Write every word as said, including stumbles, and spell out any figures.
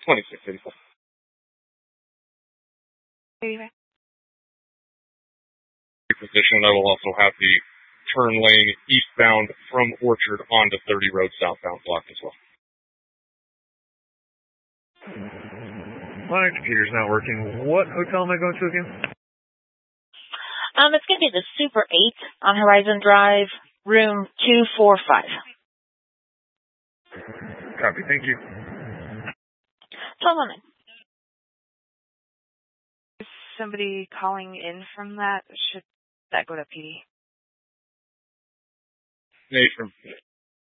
twenty-six eighty-four. Anyway. Position, I will also have the turn lane eastbound from Orchard onto thirty Road southbound blocked as well. My computer's not working. What hotel am I going to again? Um, it's going to be the Super eight on Horizon Drive, room two four five. Copy, thank you. twelve moment. Is somebody calling in from that? Should that go to P D? Nate from